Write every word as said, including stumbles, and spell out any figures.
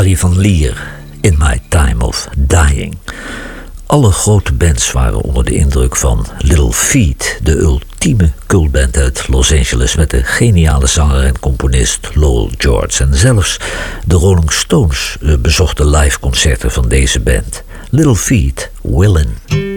Harry van Lier, In My Time of Dying. Alle grote bands waren onder de indruk van Little Feat, de ultieme cultband uit Los Angeles met de geniale zanger en componist Lowell George. En zelfs de Rolling Stones bezochten live concerten van deze band. Little Feat, Willin'.